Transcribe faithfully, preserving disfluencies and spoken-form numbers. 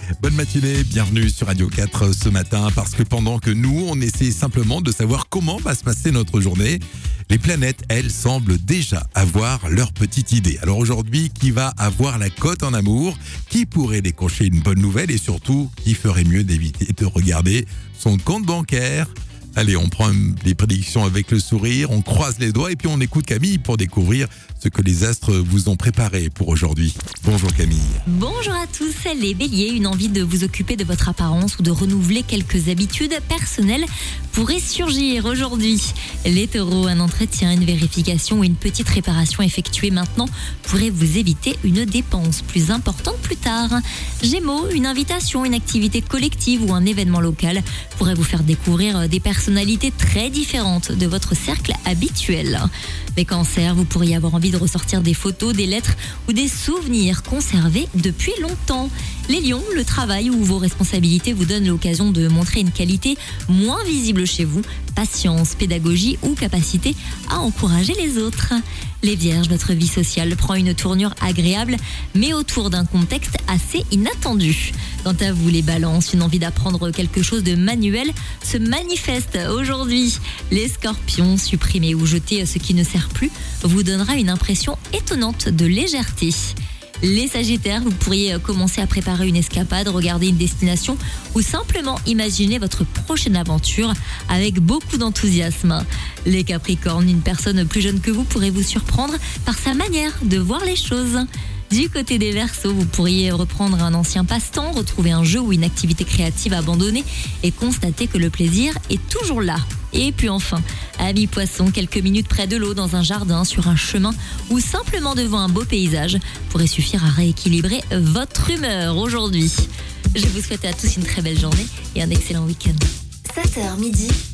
Bonne matinée, bienvenue sur Radio quatre ce matin, parce que pendant que nous, on essaie simplement de savoir comment va se passer notre journée, les planètes, elles, semblent déjà avoir leur petite idée. Alors aujourd'hui, qui va avoir la cote en amour? Qui pourrait décrocher une bonne nouvelle? Et surtout, qui ferait mieux d'éviter de regarder son compte bancaire? Allez, on prend les prédictions avec le sourire, on croise les doigts et puis on écoute Camille pour découvrir ce que les astres vous ont préparé pour aujourd'hui. Bonjour Camille. Bonjour à tous, les béliers, une envie de vous occuper de votre apparence ou de renouveler quelques habitudes personnelles pourrait surgir aujourd'hui. Les taureaux, un entretien, une vérification ou une petite réparation effectuée maintenant pourrait vous éviter une dépense plus importante plus tard. Gémeaux, une invitation, une activité collective ou un événement local pourrait vous faire découvrir des personnalités très différentes de votre cercle habituel. Les cancers, vous pourriez avoir envie de ressortir des photos, des lettres ou des souvenirs conservés depuis longtemps. Les lions, le travail ou vos responsabilités vous donnent l'occasion de montrer une qualité moins visible chez vous, patience, pédagogie ou capacité à encourager les autres. Les vierges, votre vie sociale prend une tournure agréable, mais autour d'un contexte assez inattendu. Quant à vous, les balances, une envie d'apprendre quelque chose de manuel se manifeste aujourd'hui. Les scorpions, supprimer ou jeter ce qui ne sert plus vous donnera une impression étonnante de légèreté. Les sagittaires, vous pourriez commencer à préparer une escapade, regarder une destination ou simplement imaginer votre prochaine aventure avec beaucoup d'enthousiasme. Les capricornes, une personne plus jeune que vous pourrait vous surprendre par sa manière de voir les choses. Du côté des Verseaux, vous pourriez reprendre un ancien passe-temps, retrouver un jeu ou une activité créative abandonnée et constater que le plaisir est toujours là. Et puis enfin, amis poissons, quelques minutes près de l'eau, dans un jardin, sur un chemin ou simplement devant un beau paysage pourrait suffire à rééquilibrer votre humeur aujourd'hui. Je vous souhaite à tous une très belle journée et un excellent week-end. sept heures midi.